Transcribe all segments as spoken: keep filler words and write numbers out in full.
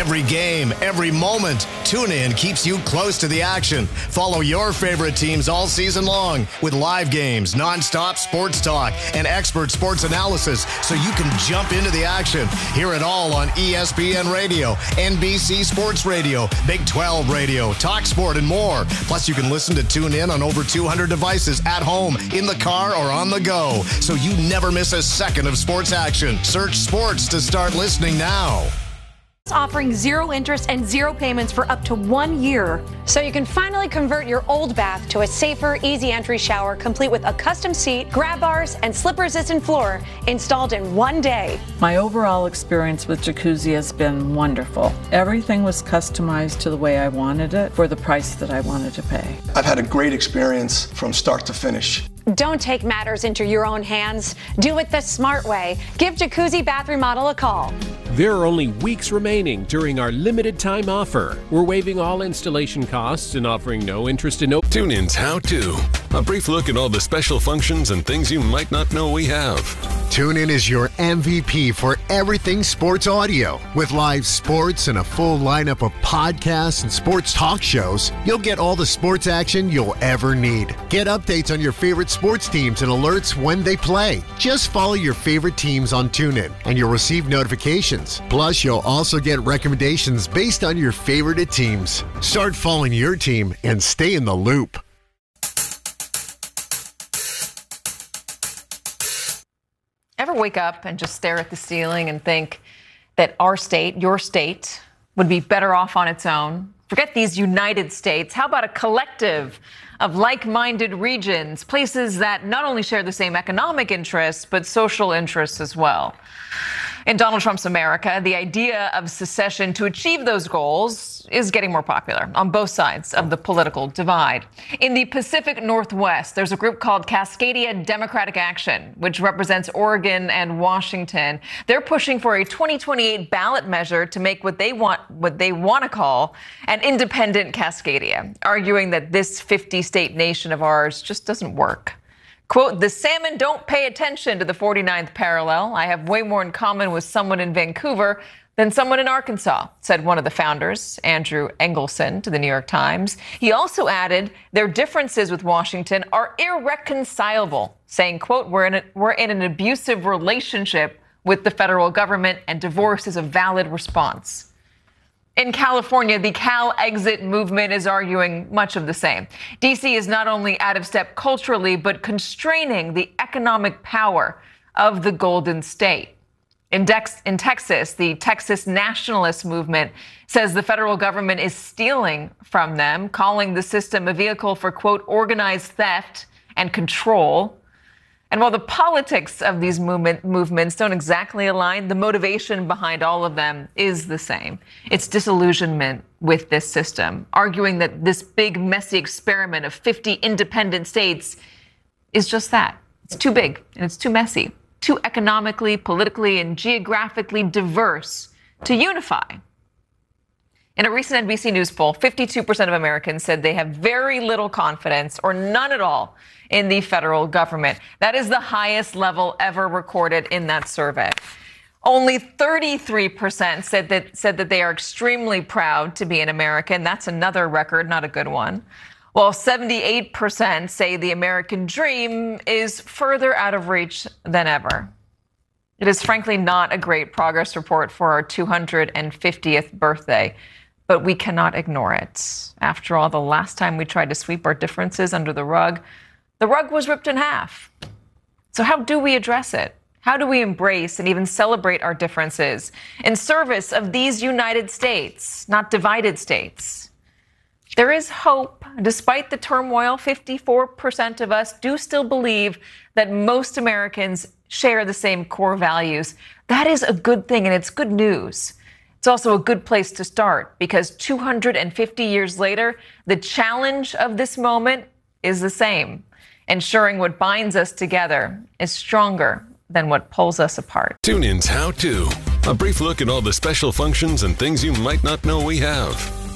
Every game, every moment, TuneIn keeps you close to the action. Follow your favorite teams all season long with live games, nonstop sports talk, and expert sports analysis so you can jump into the action. Hear it all on E S P N Radio, N B C Sports Radio, Big twelve Radio, TalkSport, and more. Plus, you can listen to TuneIn on over two hundred devices at home, in the car, or on the go, so you never miss a second of sports action. Search sports to start listening now. Offering zero interest and zero payments for up to one year. So you can finally convert your old bath to a safer, easy entry shower, complete with a custom seat, grab bars, and slip-resistant floor installed in one day. My overall experience with Jacuzzi has been wonderful. Everything was customized to the way I wanted it for the price that I wanted to pay. I've had a great experience from start to finish. Don't take matters into your own hands. Do it the smart way. Give Jacuzzi Bath Remodel a call. There are only weeks remaining during our limited time offer. We're waiving all installation costs and offering no interest and no... TuneIn's How To. A brief look at all the special functions and things you might not know we have. TuneIn is your M V P for everything sports audio. With live sports and a full lineup of podcasts and sports talk shows, you'll get all the sports action you'll ever need. Get updates on your favorite sports teams and alerts when they play. Just follow your favorite teams on TuneIn and you'll receive notifications. Plus, you'll also get recommendations based on your favorite teams. Start following your team and stay in the loop. Ever wake up and just stare at the ceiling and think that our state, your state, would be better off on its own? Forget these United States. How about a collective of like-minded regions, places that not only share the same economic interests, but social interests as well? In Donald Trump's America, the idea of secession to achieve those goals is getting more popular on both sides of the political divide. In the Pacific Northwest, there's a group called Cascadia Democratic Action, which represents Oregon and Washington. They're pushing for a twenty twenty-eight ballot measure to make what they want, what they want to call an independent Cascadia, arguing that this fifty-state nation of ours just doesn't work. Quote, the salmon don't pay attention to the forty-ninth parallel. I have way more in common with someone in Vancouver than someone in Arkansas, said one of the founders, Andrew Engelson, to the New York Times. He also added their differences with Washington are irreconcilable, saying, quote, we're in, a, we're in an abusive relationship with the federal government and divorce is a valid response. In California, the Cal Exit movement is arguing much of the same. D C is not only out of step culturally, but constraining the economic power of the Golden State. In, Dex- in Texas, the Texas Nationalist movement says the federal government is stealing from them, calling the system a vehicle for, quote, organized theft and control. And while the politics of these movement, movements don't exactly align, the motivation behind all of them is the same. It's disillusionment with this system, arguing that this big, messy experiment of fifty independent states is just that. It's too big and it's too messy, too economically, politically, and geographically diverse to unify. In a recent N B C News poll, fifty-two percent of Americans said they have very little confidence or none at all in the federal government. That is the highest level ever recorded in that survey. Only thirty-three percent said that said that they are extremely proud to be an American. That's another record, not a good one. While seventy-eight percent say the American dream is further out of reach than ever. It is frankly not a great progress report for our two hundred fiftieth birthday, but we cannot ignore it. After all, the last time we tried to sweep our differences under the rug, the rug was ripped in half. So how do we address it? How do we embrace and even celebrate our differences in service of these United States, not divided states? There is hope. Despite the turmoil, fifty-four percent of us do still believe that most Americans share the same core values. That is a good thing, and it's good news. It's also a good place to start because two hundred fifty years later, the challenge of this moment is the same. Ensuring what binds us together is stronger than what pulls us apart. TuneIn's How To. A brief look at all the special functions and things you might not know we have.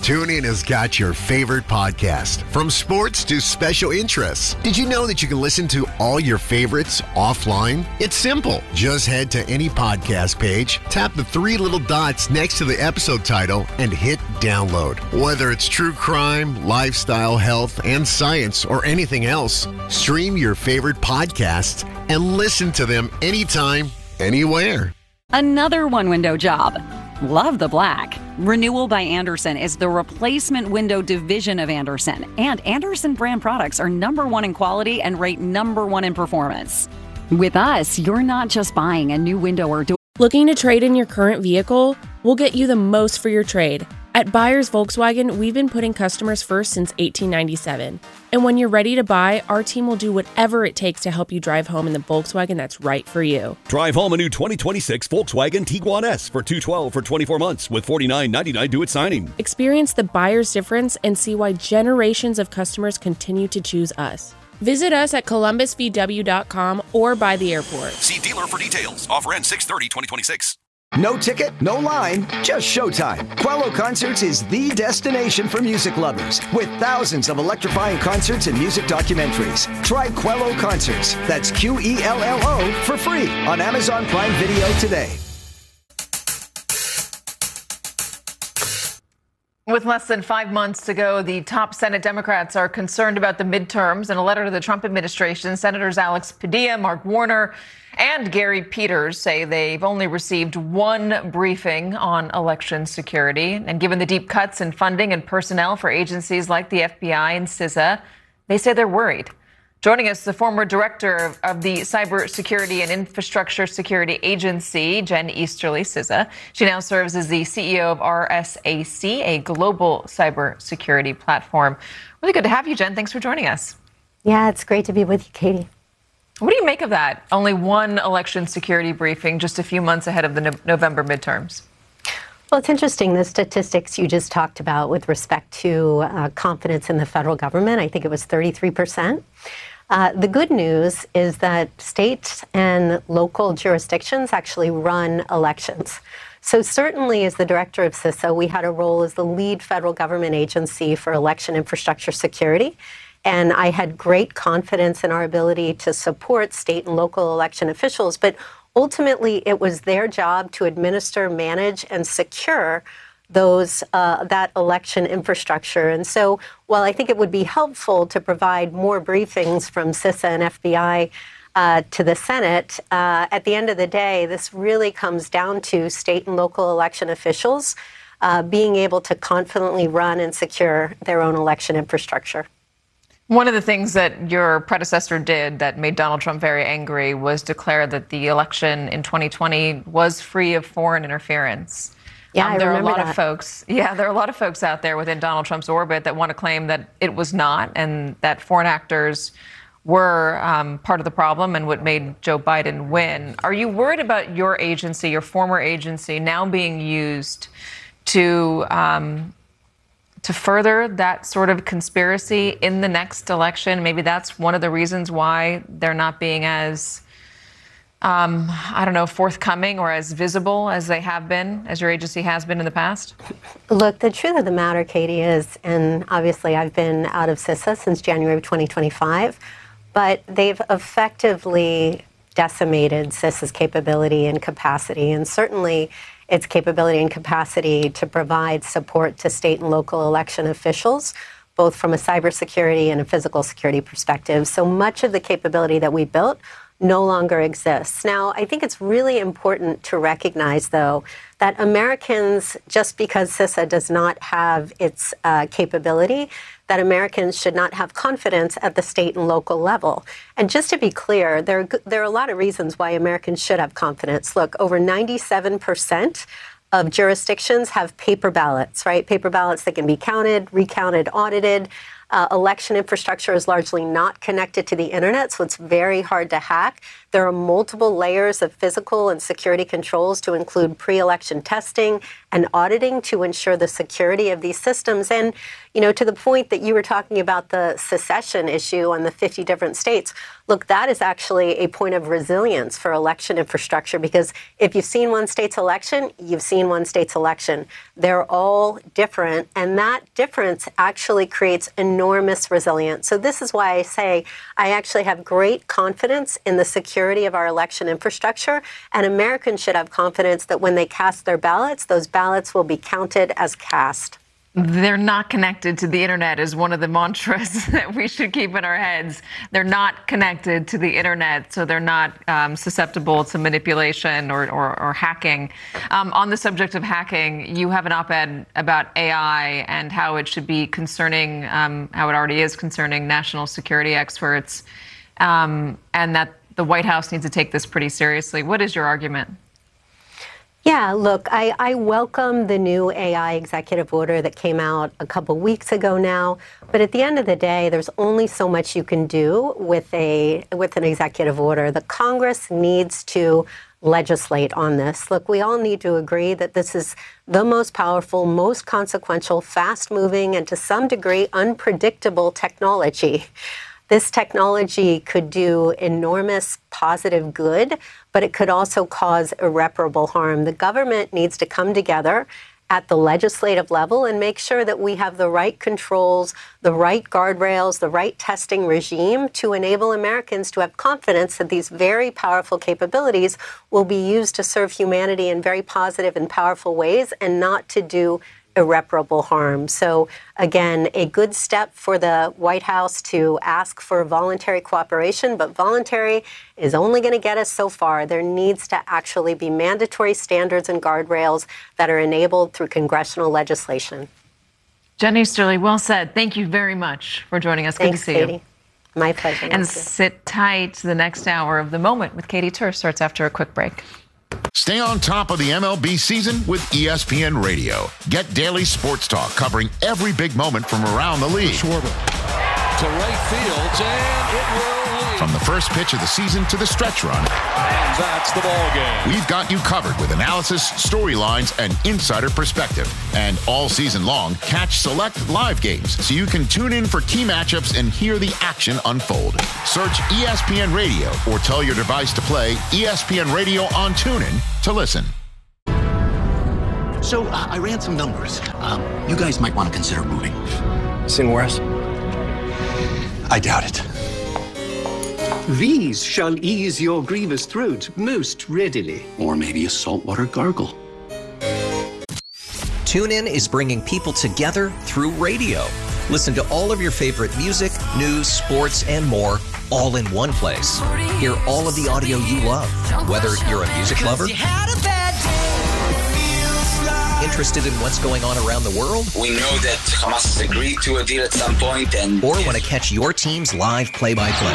TuneIn has got your favorite podcast, from sports to special interests. Did you know that you can listen to all your favorites offline? It's simple. Just head to any podcast page, tap the three little dots next to the episode title, and hit download. Whether it's true crime, lifestyle, health, and science, or anything else, stream your favorite podcasts and listen to them anytime, anywhere. Another one-window job. Love the black. Renewal by Andersen is the replacement window division of Andersen, and Andersen brand products are number one in quality and rate number one in performance. With us, you're not just buying a new window or door. Looking to trade in your current vehicle? We'll get you the most for your trade. At Buyers Volkswagen, we've been putting customers first since eighteen ninety-seven. And when you're ready to buy, our team will do whatever it takes to help you drive home in the Volkswagen that's right for you. Drive home a new twenty twenty-six Volkswagen Tiguan S for two hundred twelve dollars for twenty-four months with forty-nine ninety-nine due at signing. Experience the buyer's difference and see why generations of customers continue to choose us. Visit us at columbus v w dot com or by the airport. See dealer for details. Offer ends six thirty twenty twenty-six. No ticket, no line, just showtime. Quello Concerts is the destination for music lovers, with thousands of electrifying concerts and music documentaries. Try Quello Concerts, that's Q E L L O, for free on Amazon Prime Video today. With less than five months to go, the top Senate Democrats are concerned about the midterms. In a letter to the Trump administration, Senators Alex Padilla, Mark Warner, and Gary Peters say they've only received one briefing on election security. And given the deep cuts in funding and personnel for agencies like the F B I and CISA, they say they're worried. Joining us, the former director of the Cybersecurity and Infrastructure Security Agency, Jen Easterly, CISA. She now serves as the C E O of R S A C, a global cybersecurity platform. Really good to have you, Jen. Thanks for joining us. Yeah, it's great to be with you, Katie. What do you make of that? Only one election security briefing just a few months ahead of the no- November midterms. Well, it's interesting, the statistics you just talked about with respect to uh, confidence in the federal government. I think it was thirty-three percent. Uh, the good news is that states and local jurisdictions actually run elections. So certainly as the director of CISA, we had a role as the lead federal government agency for election infrastructure security. And I had great confidence in our ability to support state and local election officials. But ultimately, it was their job to administer, manage, and secure those uh, that election infrastructure. And so while I think it would be helpful to provide more briefings from CISA and F B I uh, to the Senate, uh, at the end of the day, this really comes down to state and local election officials uh, being able to confidently run and secure their own election infrastructure. One of the things that your predecessor did that made Donald Trump very angry was declare that the election in twenty twenty was free of foreign interference. Yeah, um, I there are a lot that. of folks. Yeah, there are a lot of folks out there within Donald Trump's orbit that want to claim that it was not, and that foreign actors were um, part of the problem and what made Joe Biden win. Are you worried about your agency, your former agency, now being used to um, to further that sort of conspiracy in the next election? Maybe that's one of the reasons why they're not being as Um, I don't know, forthcoming or as visible as they have been, as your agency has been in the past? Look, the truth of the matter, Katie, is, and obviously I've been out of CISA since January of twenty twenty-five, but they've effectively decimated CISA's capability and capacity, and certainly its capability and capacity to provide support to state and local election officials, both from a cybersecurity and a physical security perspective. So much of the capability that we built no longer exists. Now, I think it's really important to recognize, though, that Americans, just because CISA does not have its uh, capability, that Americans should not have confidence at the state and local level. And just to be clear, there, there are a lot of reasons why Americans should have confidence. Look, over ninety-seven percent of jurisdictions have paper ballots, right? Paper ballots that can be counted, recounted, audited. Uh, election infrastructure is largely not connected to the internet, so it's very hard to hack. There are multiple layers of physical and security controls to include pre-election testing and auditing to ensure the security of these systems. And, you know, to the point that you were talking about the secession issue on the fifty different states, look, that is actually a point of resilience for election infrastructure, because if you've seen one state's election, you've seen one state's election. They're all different, and that difference actually creates enormous resilience. So this is why I say I actually have great confidence in the security of our election infrastructure, and Americans should have confidence that when they cast their ballots, those ballots will be counted as cast. They're not connected to the internet is one of the mantras that we should keep in our heads. They're not connected to the internet, so they're not um, susceptible to manipulation or, or, or hacking. Um, on the subject of hacking, you have an op-ed about A I and how it should be concerning, um, how it already is concerning national security experts, um, and that the White House needs to take this pretty seriously. What is your argument? Yeah, look, I, I welcome the new A I executive order that came out a couple weeks ago now. But at the end of the day, there's only so much you can do with a with an executive order. The Congress needs to legislate on this. Look, we all need to agree that this is the most powerful, most consequential, fast-moving, and to some degree unpredictable technology. This technology could do enormous positive good, but it could also cause irreparable harm. The government needs to come together at the legislative level and make sure that we have the right controls, the right guardrails, the right testing regime to enable Americans to have confidence that these very powerful capabilities will be used to serve humanity in very positive and powerful ways and not to do irreparable harm. So again, a good step for the White House to ask for voluntary cooperation, but voluntary is only going to get us so far. There needs to actually be mandatory standards and guardrails that are enabled through congressional legislation. Jen Easterly, well said. Thank you very much for joining us. Thanks, Good to see Katie. you. My pleasure. And sit tight. The next hour of The Moment with Katie Tur starts after a quick break. Stay on top of the M L B season with E S P N Radio. Get daily sports talk covering every big moment from around the league. Schwarber to right field, and it will lead. From the first pitch of the season to the stretch run. And that's the ball game. We've got you covered with analysis, storylines, and insider perspective. And all season long, catch select live games so you can tune in for key matchups and hear the action unfold. Search E S P N Radio or tell your device to play E S P N Radio on TuneIn to listen. So uh, I ran some numbers. Um, you guys might want to consider moving. Seen worse? I doubt it. These shall ease your grievous throat most readily. Or maybe a saltwater gargle. TuneIn is bringing people together through radio. Listen to all of your favorite music, news, sports, and more, all in one place. Hear all of the audio you love, whether you're a music lover, interested in what's going on around the world, we know that Hamas has agreed to a deal at some point, and or want to catch your team's live play-by-play.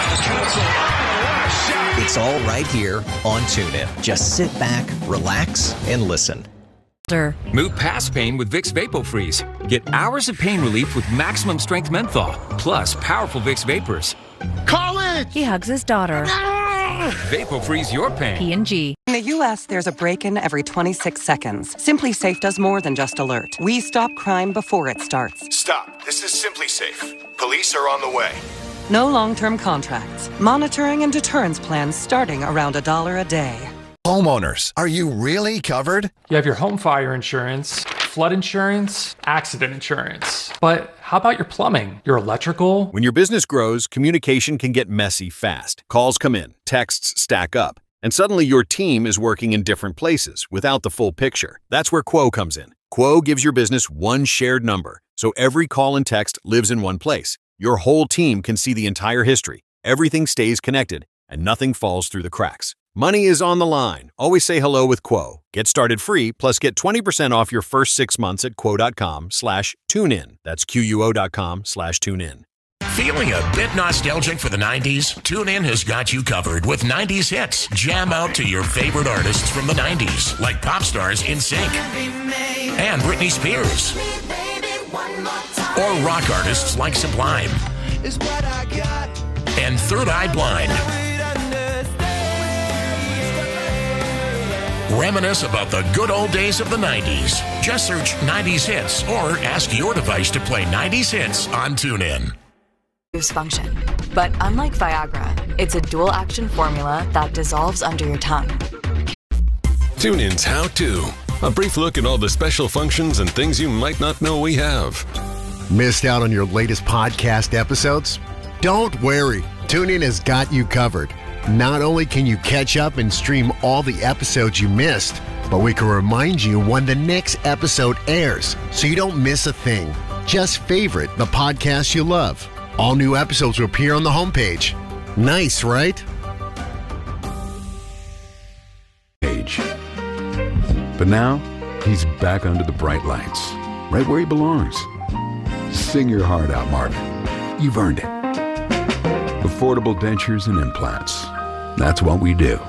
It's all right here on TuneIn. Just sit back, relax, and listen. Move past pain with Vicks VapoFreeze. Get hours of pain relief with maximum strength menthol, plus powerful Vicks Vapors. College! He hugs his daughter. VapoFreeze your pain. P and G. In the U S, there's a break-in every twenty-six seconds. Simply Safe does more than just alert. We stop crime before it starts. Stop. This is Simply Safe. Police are on the way. No long-term contracts. Monitoring and deterrence plans starting around a dollar a day. Homeowners, are you really covered? You have your home fire insurance, flood insurance, accident insurance. But how about your plumbing, your electrical? When your business grows, communication can get messy fast. Calls come in, texts stack up, and suddenly your team is working in different places without the full picture. That's where Quo comes in. Quo gives your business one shared number, so every call and text lives in one place. Your whole team can see the entire history. Everything stays connected, and nothing falls through the cracks. Money is on the line. Always say hello with Quo. Get started free, plus get twenty percent off your first six months at quo.com slash tune in. That's Q-U-O.com slash tune in. Feeling a bit nostalgic for the nineties? TuneIn has got you covered with nineties hits. Jam out to your favorite artists from the nineties, like pop stars NSYNC and Britney Spears. Or rock artists like Sublime and Third Eye Blind. Reminisce about the good old days of the nineties. Just search nineties Hits or ask your device to play nineties Hits on TuneIn. Function. But unlike Viagra, it's a dual-action formula that dissolves under your tongue. TuneIn's How To. A brief look at all the special functions and things you might not know we have. Missed out on your latest podcast episodes? Don't worry. TuneIn has got you covered. Not only can you catch up and stream all the episodes you missed, but we can remind you when the next episode airs so you don't miss a thing. Just favorite the podcast you love. All new episodes will appear on the homepage. Nice, right? Age. But now, he's back under the bright lights, right where he belongs. Sing your heart out, Marvin. You've earned it. Affordable dentures and implants. That's what we do.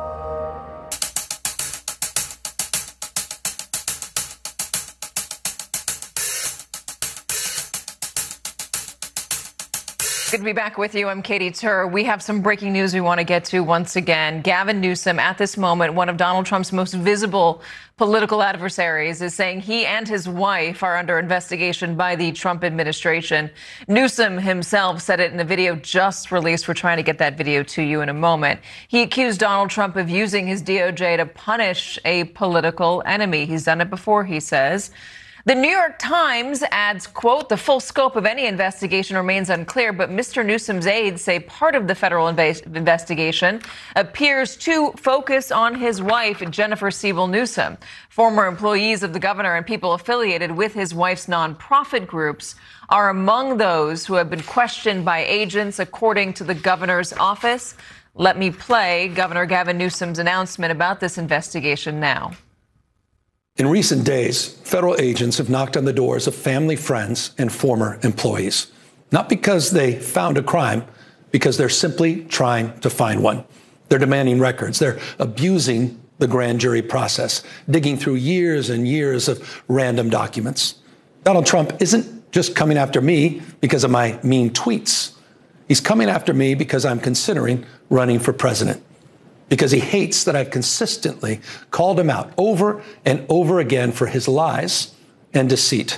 Good to be back with you. I'm Katie Tur. We have some breaking news we want to get to once again. Gavin Newsom, at this moment, one of Donald Trump's most visible political adversaries, is saying he and his wife are under investigation by the Trump administration. Newsom himself said it in a video just released. We're trying to get that video to you in a moment. He accused Donald Trump of using his D O J to punish a political enemy. He's done it before, he says. The New York Times adds, quote, the full scope of any investigation remains unclear, but Mister Newsom's aides say part of the federal inv- investigation appears to focus on his wife, Jennifer Siebel Newsom. Former employees of the governor and people affiliated with his wife's nonprofit groups are among those who have been questioned by agents, according to the governor's office. Let me play Governor Gavin Newsom's announcement about this investigation now. In recent days, federal agents have knocked on the doors of family, friends, and former employees, not because they found a crime, because they're simply trying to find one. They're demanding records. They're abusing the grand jury process, digging through years and years of random documents. Donald Trump isn't just coming after me because of my mean tweets. He's coming after me because I'm considering running for president, because he hates that I've consistently called him out over and over again for his lies and deceit.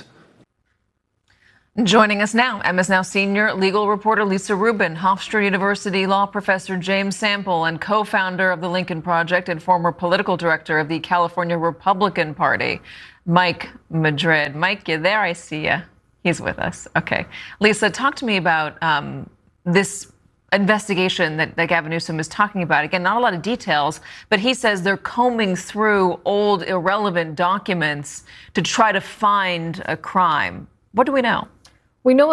Joining us now, M S Now senior legal reporter Lisa Rubin, Hofstra University law professor James Sample, and co-founder of the Lincoln Project and former political director of the California Republican Party, Mike Madrid. Mike, you there? I see you. He's with us. Okay. Lisa, talk to me about um, this investigation that, that Gavin Newsom is talking about. Again, not a lot of details, but he says they're combing through old, irrelevant documents to try to find a crime. What do we know? We know